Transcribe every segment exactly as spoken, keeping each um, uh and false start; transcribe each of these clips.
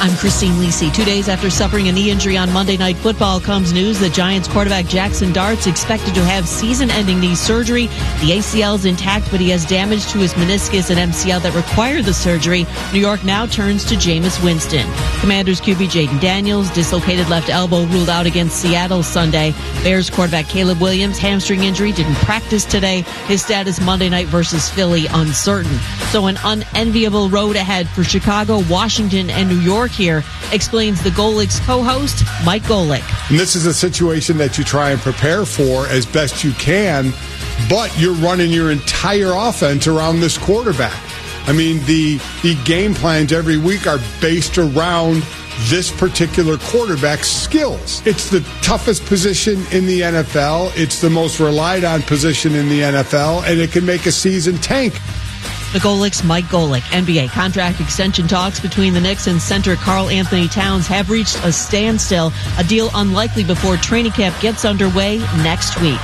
I'm Christine Lisi. Two days after suffering a knee injury on Monday Night Football comes news that Giants quarterback Jackson Dart's expected to have season-ending knee surgery. The A C L is intact, but he has damage to his meniscus and M C L that require the surgery. New York now turns to Jameis Winston. Commanders Q B Jaden Daniels, dislocated left elbow, ruled out against Seattle Sunday. Bears quarterback Caleb Williams, hamstring injury, didn't practice today. His status Monday night versus Philly uncertain. So an unenviable road ahead for Chicago, Washington, and New York here, explains the Golic's co-host, Mike Golic. And this is a situation that you try and prepare for as best you can, but you're running your entire offense around this quarterback. I mean, the the game plans every week are based around this particular quarterback's skills. It's the toughest position in the N F L. It's the most relied on position in the N F L, and it can make a season tank. The Golic's Mike Golic. N B A contract extension talks between the Knicks and center Karl Anthony Towns have reached a standstill, a deal unlikely before training camp gets underway next week.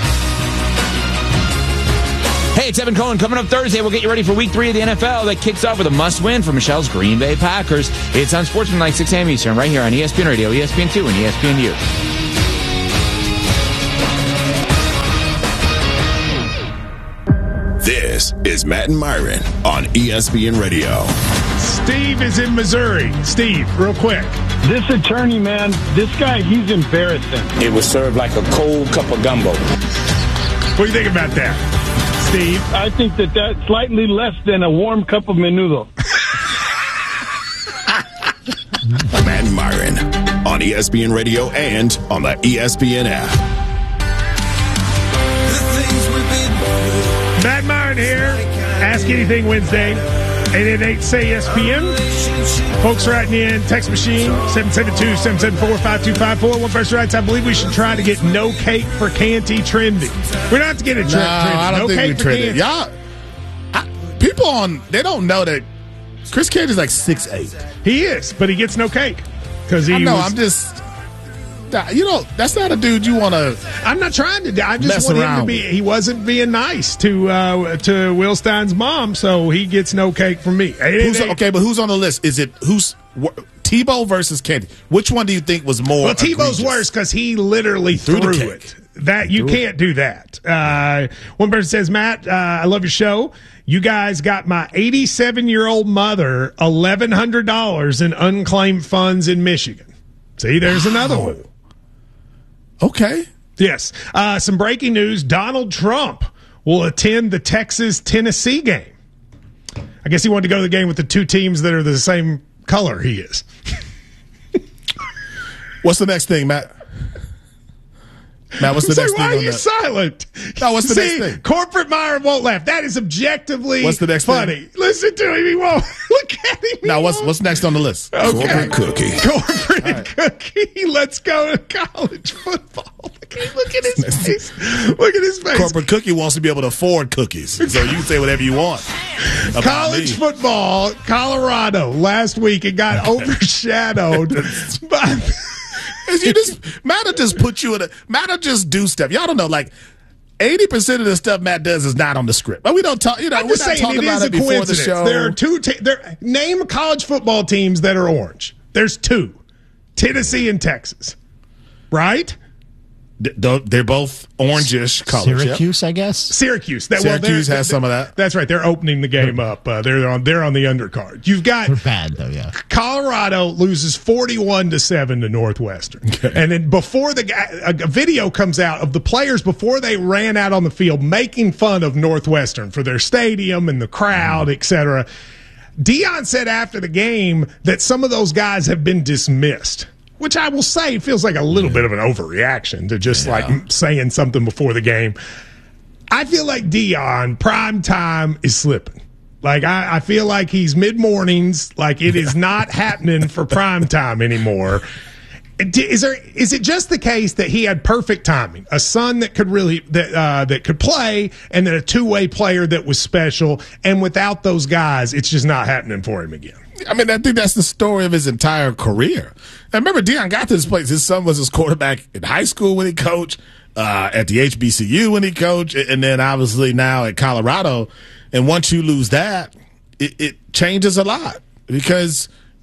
Hey, it's Evan Cohen. Coming up Thursday, we'll get you ready for week three of the N F L that kicks off with a must-win for Michelle's Green Bay Packers. It's on Sportsmanlike six a.m. Eastern, right here on E S P N Radio, E S P N two, and E S P N U. This is Matt and Myron on E S P N Radio. Steve is in Missouri. Steve, real quick. This attorney, man, this guy, he's embarrassing. It was served like a cold cup of gumbo. What do you think about that, Steve? I think that that's slightly less than a warm cup of menudo. Matt and Myron on E S P N Radio and on the E S P N app. Matt Myron here. Ask Anything Wednesday. eight eight eight, say E S P N. Folks writing in, text machine, seven seven two, seven seven four, five two five four. One person writes, I believe we should try to get no cake for Canty trending. We don't have to get it no, trending. I don't no think cake we trended. Y'all, I, people on, they don't know that Chris Canty's like six eight. He is, but he gets no cake. Because he I know, was, I'm just... You know, that's not a dude you want to. I'm not trying to. I just mess want him around to be. with. He wasn't being nice to uh, to Will Stein's mom, so he gets no cake from me. Who's, okay, but who's on the list? Is it who's Tebow versus Canty? Which one do you think was more? Well, Tebow's egregious? worse because he literally threw, Threw the cake. it. That you Threw can't do that. Uh, one person says, Matt, uh, I love your show. You guys got my eighty-seven year old mother eleven hundred dollars in unclaimed funds in Michigan. See, there's wow. another one. Okay. Yes. Uh, some breaking news. Donald Trump will attend the Texas-Tennessee game. I guess he wanted to go to the game with the two teams that are the same color he is. What's the next thing, Matt? Matt, what's the so next why thing? Why on are you that? silent? No, what's the See, next thing? Corporate Myron won't laugh. That is objectively what's the next funny. Thing? Listen to him. He won't. Look at him. Now, what's what's next on the list? Okay. Corporate cookie. Corporate right. cookie. Let's go to college football. Okay, look at his face. Look at his face. Corporate cookie wants to be able to afford cookies, so you can say whatever you want. College me. football, Colorado last week, it got overshadowed by. You just Matt'll just put you in a Matt'll just do stuff. Y'all don't know, like eighty percent of the stuff Matt does is not on the script. But we don't talk. You know, I'm we're just not saying talking it about is it a before the coincidence. show. There are two. Te- there name college football teams that are orange. There's two, Tennessee and Texas, right? They're both orangish colors. Syracuse, yep. I guess. Syracuse. That, Syracuse well, has some of that. That's right. They're opening the game up. Uh, they're on. They're on the undercard. You've got. They're bad though. Yeah. Colorado loses forty-one to seven to Northwestern, okay. and then before the a, a video comes out of the players before they ran out on the field making fun of Northwestern for their stadium and the crowd, et cetera. Deion said after the game that some of those guys have been dismissed. Which I will say feels like a little bit of an overreaction to just yeah. like saying something before the game. I feel like Deion, prime time, is slipping. Like, I, I feel like he's mid-mornings. Like, it is not happening for prime time anymore. Is there? Is it just the case that he had perfect timing, a son that could really that uh, that could play, and then a two-way player that was special, and without those guys, it's just not happening for him again? I mean, I think that's the story of his entire career. I remember Deion got to this place. His son was his quarterback in high school when he coached, uh, at the H B C U when he coached, and then obviously now at Colorado. And once you lose that, it, it changes a lot because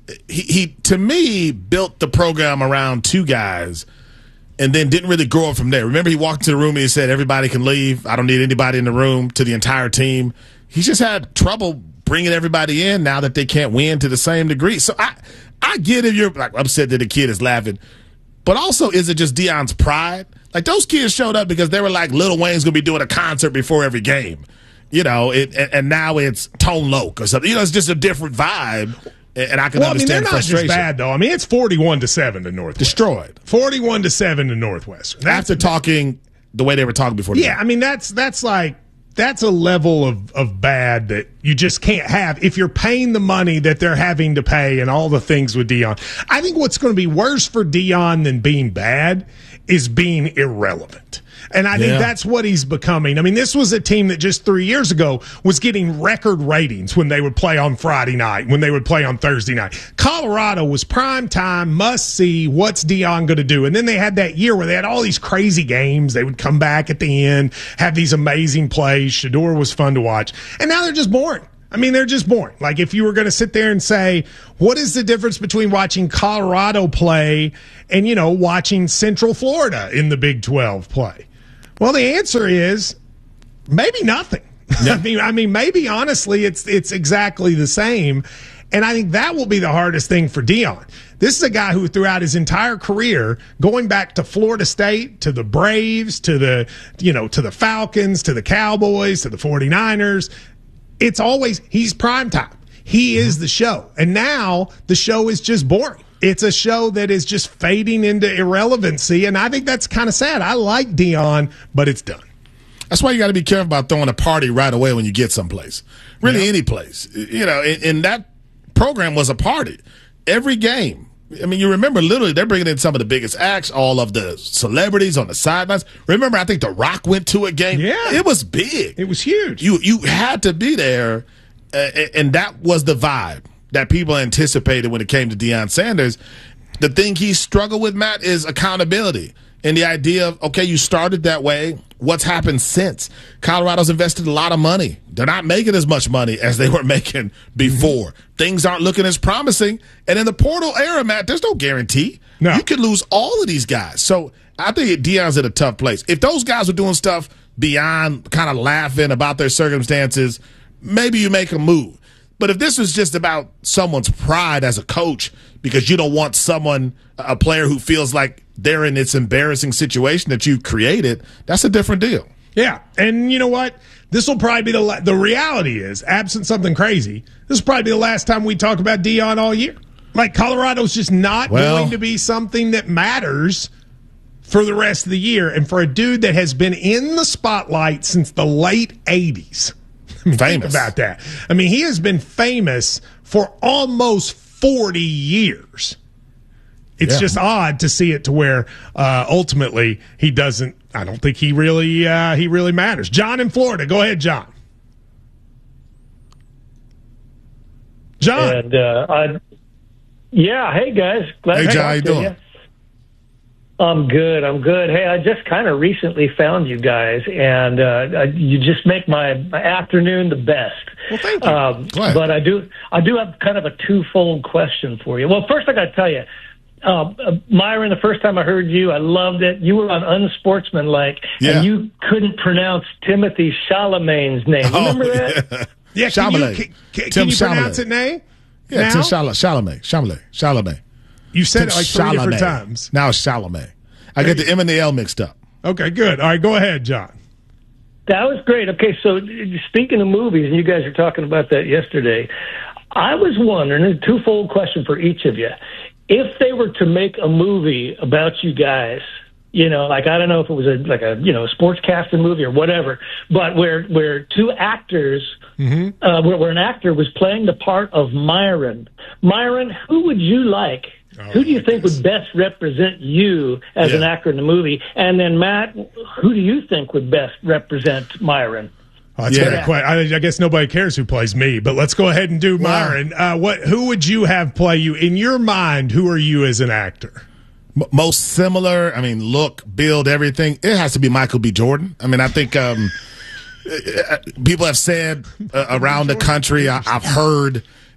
he, he to me built the program around two guys and then didn't really grow up from there. Remember, he walked into the room and he said, everybody can leave. I don't need anybody in the room, to the entire team. He's just had trouble bringing everybody in now that they can't win to the same degree. So I, I get if you're like upset that the kid is laughing, but also is it just Deion's pride? Like, those kids showed up because they were like, Lil Wayne's going to be doing a concert before every game. You know, it, and, and now it's Tone Loc or something. You know, it's just a different vibe. And I can well, understand I mean, they're not frustration. just bad, though. I mean, it's forty-one to seven to Northwestern. Destroyed. forty-one to seven to Northwestern. That's, After talking the way they were talking before the Yeah, game. I mean, that's that's like, that's a level of, of bad that you just can't have if you're paying the money that they're having to pay and all the things with Deion. I think what's going to be worse for Deion than being bad is being irrelevant. And I think Yeah. that's what he's becoming. I mean, this was a team that just three years ago was getting record ratings when they would play on Friday night, when they would play on Thursday night. Colorado was prime time, must see, what's Deion going to do? And then they had that year where they had all these crazy games. They would come back at the end, have these amazing plays. Shedeur was fun to watch. And now they're just boring. I mean, they're just boring. Like, if you were going to sit there and say, what is the difference between watching Colorado play and, you know, watching Central Florida in the Big twelve play? Well, the answer is maybe nothing. Yeah. I mean, I mean, maybe honestly, it's it's exactly the same. And I think that will be the hardest thing for Deion. This is a guy who throughout his entire career, going back to Florida State, to the Braves, to the, you know, to the Falcons, to the Cowboys, to the forty-niners, it's always, he's primetime. He is the show. And now the show is just boring. It's a show that is just fading into irrelevancy, and I think that's kind of sad. I like Deion, but it's done. That's why you got to be careful about throwing a party right away when you get someplace. Really, yeah. any place. You know, and, and that program was a party. Every game. I mean, you remember, literally, they're bringing in some of the biggest acts, all of the celebrities on the sidelines. Remember, I think The Rock went to a game. Yeah. It was big. It was huge. You, you had to be there, uh, and that was the vibe that people anticipated when it came to Deion Sanders. The thing he struggled with, Matt, is accountability. And the idea of, okay, you started that way. What's happened since? Colorado's invested a lot of money. They're not making as much money as they were making before. Mm-hmm. Things aren't looking as promising. And in the portal era, Matt, there's no guarantee. No. You could lose all of these guys. So I think Deion's in a tough place. If those guys were doing stuff beyond kind of laughing about their circumstances, maybe you make a move. But if this was just about someone's pride as a coach because you don't want someone, a player who feels like they're in this embarrassing situation that you've created, that's a different deal. Yeah, and you know what? This will probably be the la- the reality is, absent something crazy, this will probably be the last time we talk about Deion all year. Like, Colorado's just not well, going to be something that matters for the rest of the year. And for a dude that has been in the spotlight since the late eighties. I mean, famous think about that. I mean, he has been famous for almost forty years. It's yeah. just odd to see it to where uh, ultimately he doesn't. I don't think he really uh, he really matters. John in Florida, go ahead, John. John, and uh, I, yeah, hey guys, glad hey to John, talk how you to doing? You. I'm good. I'm good. Hey, I just kind of recently found you guys, and uh, you just make my, my afternoon the best. Well, thank you. Um, but I do, I do have kind of a twofold question for you. Well, first I got to tell you, uh, uh, Myron, the first time I heard you, I loved it. You were on Unsportsmanlike, yeah. and you couldn't pronounce Timothy Chalamet's name. Remember oh, that? Yeah, yeah can Chalamet. you, can, can, Tim can you Chalamet. pronounce it, Nay? Yeah, now? Tim Chalamet. Chalamet. Chalamet. You said Tim it like three Chalamet. different times. Now it's Chalamet. I get the M and the L mixed up. Okay, good. All right, go ahead, John. That was great. Okay, so speaking of movies, and you guys were talking about that yesterday, I was wondering, a twofold question for each of you. If they were to make a movie about you guys, you know, like, I don't know if it was a like a, you know, sportscasting movie or whatever, but where where two actors, mm-hmm. uh, where, where an actor was playing the part of Myron. Myron, who would you like? Oh, who do you think would best represent you as yeah. an actor in the movie? And then, Matt, who do you think would best represent Myron? Oh, that's yeah. very quiet. I, I guess nobody cares who plays me, but let's go ahead and do Myron. Uh, what? Who would you have play you? In your mind, who are you as an actor? M- most similar, I mean, look, build, everything. It has to be Michael B. Jordan. I mean, I think um, people have said uh, around the country, I, I've heard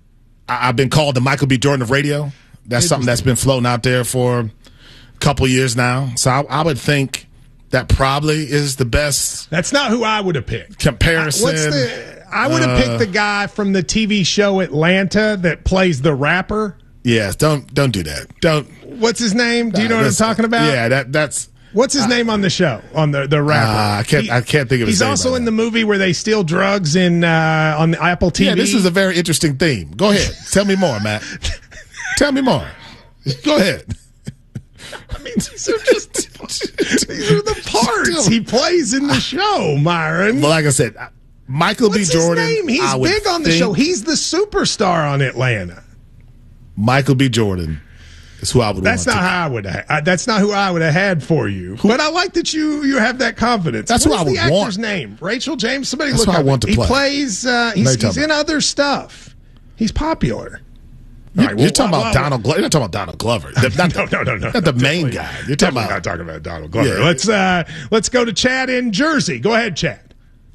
I, I've been called the Michael B. Jordan of radio. That's something that's been floating out there for a couple of years now. So I, I would think that probably is the best. That's not who I would have picked. Comparison. What's the, I would have uh, picked the guy from the T V show Atlanta that plays the rapper. Yes, don't don't do that. Don't. What's his name? Do you know what I'm talking about? Yeah, that that's. What's his uh, name on the show? On the the rapper? Uh, I can't. He, I can't think of his he's name. He's also right in now. the movie where they steal drugs in uh, on the Apple T V. Yeah, this is a very interesting theme. Go ahead. Tell me more, Matt. Tell me more. Go ahead. I mean, these are just these are the parts he plays in the show, Myron. Well, like I said, Michael What's B. Jordan. His name? He's big on the show. He's the superstar on Atlanta. Michael B. Jordan is who I would. That's want not to. how I would. Ha- that's not who I would have had for you. Who? But I like that you you have that confidence. That's what who I would the actor's want. Name? Rachel James. Somebody That's look who up. I want to he play. plays. Uh, he's he's in other stuff. He's popular. You, right, well, you're talking well, about well, Donald Glover. You're not talking about Donald Glover. The, not no, no, no, no. Not the main guy. You're talking about. Not talking about Donald Glover. Yeah. Let's uh, let's go to Chad in Jersey. Go ahead, Chad.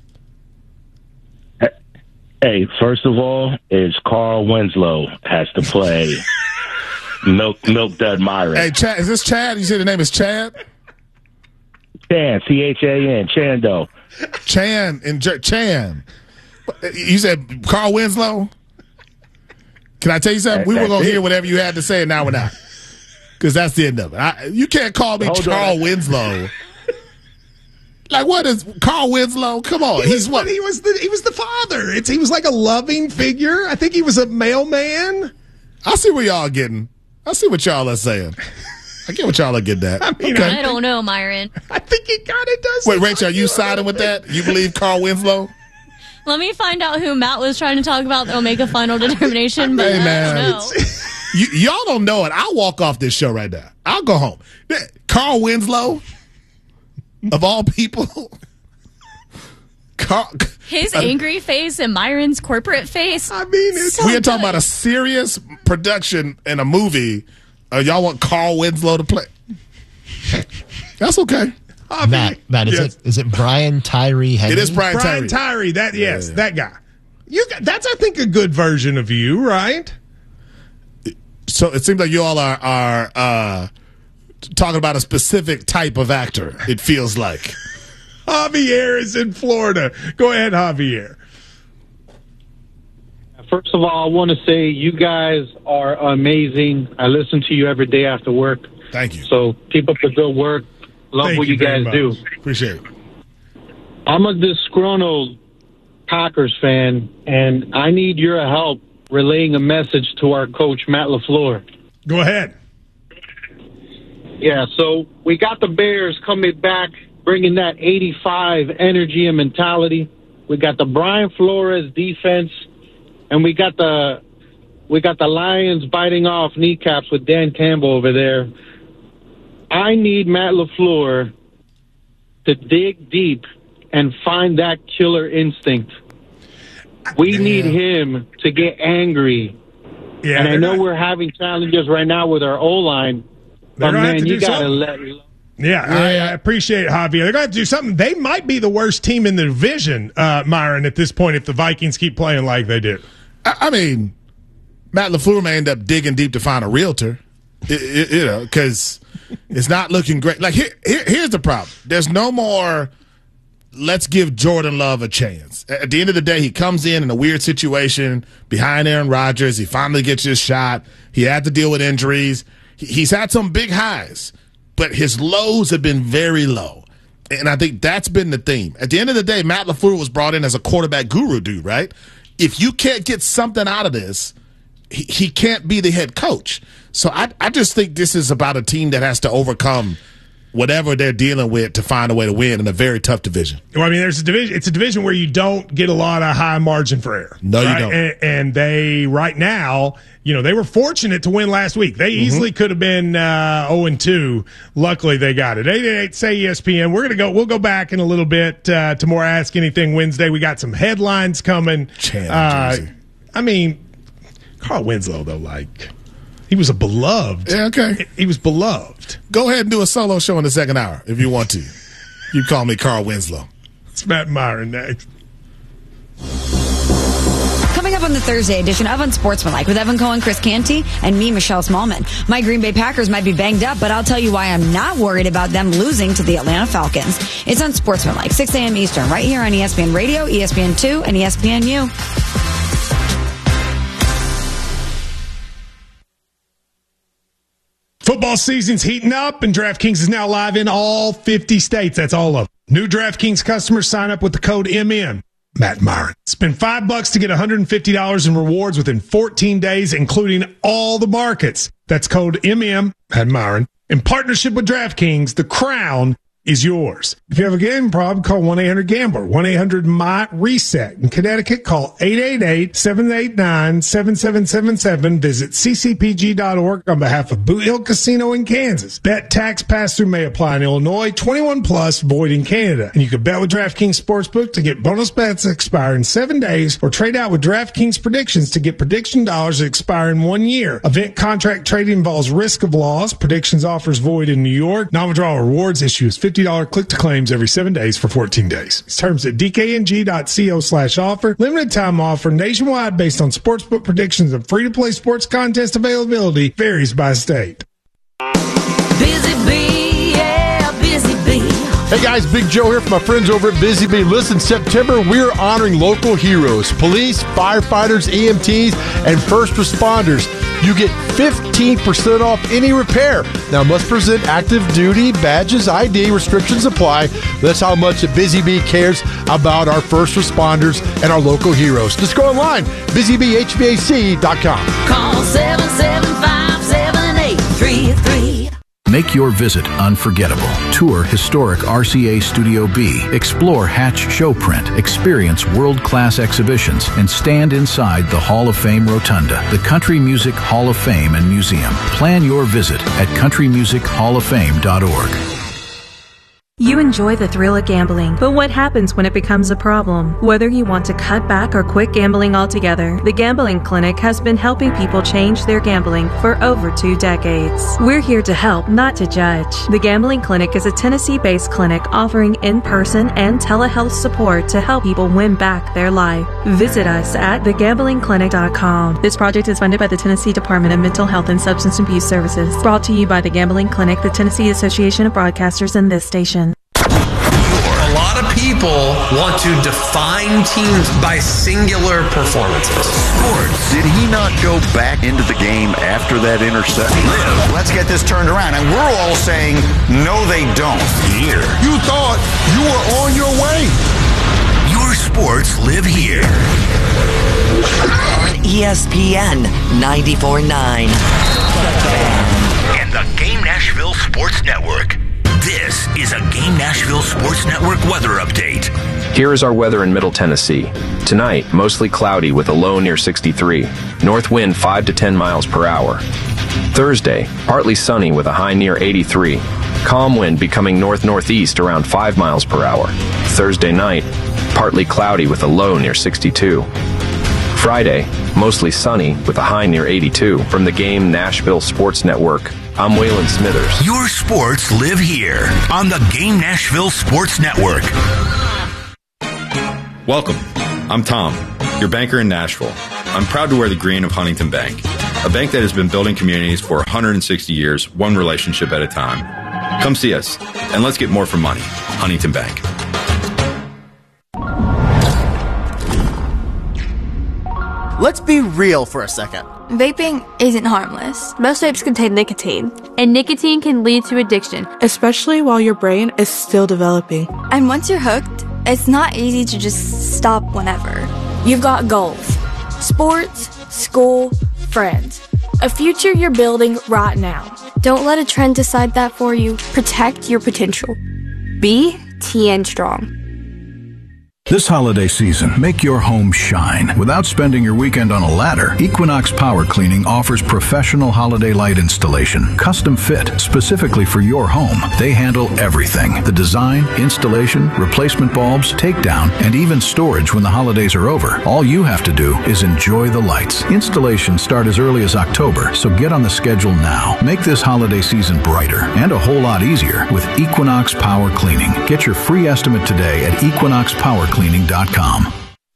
Hey, first of all, is Carl Winslow has to play Milk Milk Dud Myron. Hey, Chad, is this Chad? You say the name is Chad? Chan, C H A N, Chando. Chan in Jer- Chan. You said Carl Winslow? Can I tell you something? We were going to hear whatever you had to say, and now we're not. Because that's the end of it. I, you can't call me Hold Carl on. Winslow. Like, what is Carl Winslow? Come on. He He's was, what? He was the he was the father. It's he was like a loving figure. I think he was a mailman. I see what y'all getting. I see what y'all are saying. I get what y'all are getting at. I mean, okay. I don't know, Myron. I think he kind of does. Wait, Rachel, are you siding with that? You believe Carl Winslow? Let me find out who Matt was trying to talk about. They'll make a final determination. But Hey, I man. don't know. You, y'all don't know it. I'll walk off this show right now. I'll go home. Carl Winslow, of all people. Carl, His uh, angry face and Myron's corporate face. I mean, it's So we are talking good. about a serious production in a movie. Uh, y'all want Carl Winslow to play? That's okay. I Matt, mean, Matt, is yes. it is it Brian Tyree Henry? It is Brian, Brian Tyree. Tyree? That yes, Yeah. that guy. You got, that's I think a good version of you, right? So it seems like you all are are uh, talking about a specific type of actor. It feels like. Javier is in Florida. Go ahead, Javier. First of all, I want to say you guys are amazing. I listen to you every day after work. Thank you. So keep up the good work. Love Thank what you you, very guys do. much. Appreciate it. I'm a disgruntled Packers fan, and I need your help relaying a message to our coach, Matt LaFleur. Go ahead. Yeah, so we got the Bears coming back, bringing that eighty-five energy and mentality. We got the Brian Flores defense, and we got the we got the Lions biting off kneecaps with Dan Campbell over there. I need Matt LaFleur to dig deep and find that killer instinct. We Yeah. need him to get angry. Yeah, and I they're know not- we're having challenges right now with our O-line, They're but gonna have man, to you do got to something. let Yeah, I, I appreciate it, Javier. They're going to have to do something. They might be the worst team in the division, uh, Myron, at this point if the Vikings keep playing like they do. I, I mean, Matt LaFleur may end up digging deep to find a realtor, it, it, you know, because it's not looking great. Like, here, here, here's the problem. There's no more, let's give Jordan Love a chance. At the end of the day, he comes in in a weird situation behind Aaron Rodgers. He finally gets his shot. He had to deal with injuries. He, he's had some big highs, but his lows have been very low. And I think that's been the theme. At the end of the day, Matt LaFleur was brought in as a quarterback guru dude, right? If you can't get something out of this, he, he can't be the head coach. So I, I just think this is about a team that has to overcome whatever they're dealing with to find a way to win in a very tough division. Well, I mean, there's a division. It's a division where you don't get a lot of high margin for error. No, you right? don't. And, and they, right now, you know, they were fortunate to win last week. They Mm-hmm. easily could have been uh, oh and two. Luckily, they got it. eight eight eight say E S P N. We're gonna go. We'll go back in a little bit uh, to more Ask Anything Wednesday. We got some headlines coming. Chan, Uh, Jersey. I mean, Carl Winslow though, like he was a beloved. Yeah, okay. He was beloved. Go ahead and do a solo show in the second hour if you want to. You call me Carl Winslow. It's Matt Myron next. Coming up up on the Thursday edition of Unsportsmanlike with Evan Cohen, Chris Canty, and me, Michelle Smallman. My Green Bay Packers might be banged up, but I'll tell you why I'm not worried about them losing to the Atlanta Falcons. It's Unsportsmanlike, six a.m. Eastern, right here on E S P N Radio, E S P N two, and E S P N U. Football season's heating up, and DraftKings is now live in all fifty states. That's all of them. New DraftKings customers sign up with the code M M. Matt Myron. Spend five bucks to get one hundred fifty dollars in rewards within fourteen days, including all the markets. That's code M M, Matt Myron. In partnership with DraftKings, the crown is yours. If you have a gambling problem, call one eight hundred gambler, one eight hundred M Y reset. In Connecticut, call eight eight eight, seven eight nine, seven seven seven seven. Visit c c p g dot org on behalf of Boot Hill Casino in Kansas. Bet tax pass-through may apply in Illinois, twenty-one plus, void in Canada. And you can bet with DraftKings Sportsbook to get bonus bets that expire in seven days, or trade out with DraftKings Predictions to get prediction dollars that expire in one year. Event contract trading involves risk of loss. Predictions offers void in New York. Non-withdrawal rewards issues fifty dollars click-to-claims every seven days for fourteen days. Terms at d k n g dot co slash offer. Limited time offer nationwide based on sportsbook predictions and free-to-play sports contest availability varies by state. Busy Bee, yeah, Busy Bee. Hey guys, Big Joe here from my friends over at Busy Bee. Listen, September we're honoring local heroes, police, firefighters, E M Ts, and first responders. You get fifteen percent off any repair. Now, must present active duty badges, I D, restrictions apply. That's how much Busy Bee cares about our first responders and our local heroes. Just go online, busy bee h v a c dot com. Call seven seven five, seven eight three three. Make your visit unforgettable. Tour historic R C A Studio B. Explore Hatch Showprint. Experience world-class exhibitions and stand inside the Hall of Fame Rotunda, the Country Music Hall of Fame and Museum. Plan your visit at country music hall of fame dot org. You enjoy the thrill of gambling, but what happens when it becomes a problem? Whether you want to cut back or quit gambling altogether, the Gambling Clinic has been helping people change their gambling for over two decades. We're here to help, not to judge. The Gambling Clinic is a Tennessee-based clinic offering in-person and telehealth support to help people win back their life. Visit us at the gambling clinic dot com. This project is funded by the Tennessee Department of Mental Health and Substance Abuse Services. Brought to you by the Gambling Clinic, the Tennessee Association of Broadcasters, and this station. A lot of people want to define teams by singular performances. Sports. Did he not go back into the game after that interception? Let's get this turned around. And we're all saying, no, they don't. Here. You thought you were on your way. Your sports live here. On E S P N ninety-four point nine. And the Game Nashville Sports Network. This is a Game Nashville Sports Network weather update. Here is our weather in Middle Tennessee. Tonight, mostly cloudy with a low near sixty-three. North wind five to ten miles per hour. Thursday, partly sunny with a high near eighty-three. Calm wind becoming north-northeast around five miles per hour. Thursday night, partly cloudy with a low near sixty-two. Friday, mostly sunny with a high near eighty-two. From the Game Nashville Sports Network, I'm Waylon Smithers. Your sports live here on the Game Nashville Sports Network. Welcome. I'm Tom, your banker in Nashville. I'm proud to wear the green of Huntington Bank, a bank that has been building communities for one hundred sixty years, one relationship at a time. Come see us, and let's get more for money. Huntington Bank. Let's be real for a second. Vaping isn't harmless. Most vapes contain nicotine, and nicotine can lead to addiction, especially while your brain is still developing. And once you're hooked, it's not easy to just stop whenever. You've got goals, sports, school, friends, a future you're building right now. Don't let a trend decide that for you. Protect your potential. Be T N Strong. This holiday season, make your home shine. Without spending your weekend on a ladder, Equinox Power Cleaning offers professional holiday light installation, custom fit, specifically for your home. They handle everything. The design, installation, replacement bulbs, takedown, and even storage when the holidays are over. All you have to do is enjoy the lights. Installations start as early as October, so get on the schedule now. Make this holiday season brighter and a whole lot easier with Equinox Power Cleaning. Get your free estimate today at equinox power cleaning dot com.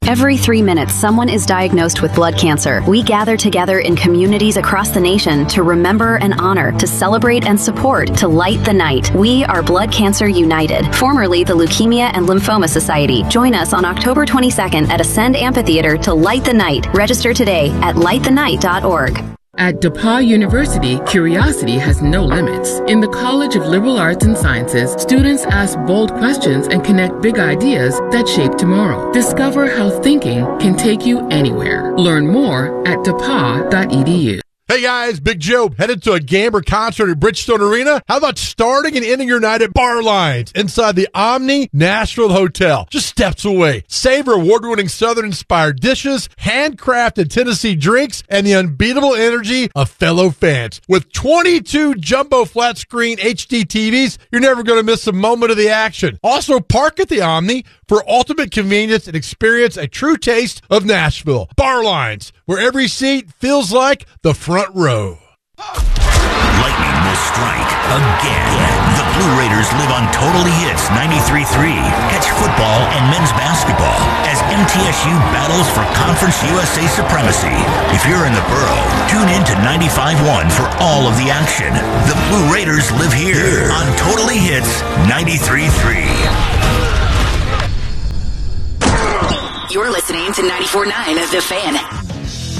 Every three minutes, someone is diagnosed with blood cancer. We gather together in communities across the nation to remember and honor, to celebrate and support, to light the night. We are Blood Cancer United, formerly the Leukemia and Lymphoma Society. Join us on October twenty-second at Ascend Amphitheater to light the night. Register today at light the night dot org. At DePauw University, curiosity has no limits. In the College of Liberal Arts and Sciences, students ask bold questions and connect big ideas that shape tomorrow. Discover how thinking can take you anywhere. Learn more at depaw dot e d u. Hey guys, Big Joe, headed to a Gamber concert at Bridgestone Arena? How about starting and ending your night at Bar Lines inside the Omni Nashville Hotel, just steps away? Savor award-winning Southern-inspired dishes, handcrafted Tennessee drinks, and the unbeatable energy of fellow fans. With twenty-two jumbo flat-screen H D T Vs, you're never going to miss a moment of the action. Also, park at the Omni for ultimate convenience and experience a true taste of Nashville. Bar Lines, where every seat feels like the front row. Lightning will strike again. The Blue Raiders live on Totally Hits ninety-three point three. Catch football and men's basketball as M T S U battles for Conference U S A supremacy. If you're in the borough, tune in to ninety-five point one for all of the action. The Blue Raiders live here on Totally Hits ninety-three point three. You're listening to ninety-four point nine of The Fan.